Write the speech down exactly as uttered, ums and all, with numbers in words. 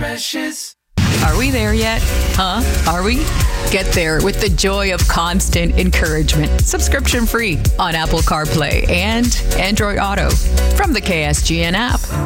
precious. Are we there yet? Huh? Are we? Get there with the joy of constant encouragement. Subscription free on Apple CarPlay and Android Auto from the K S G N app.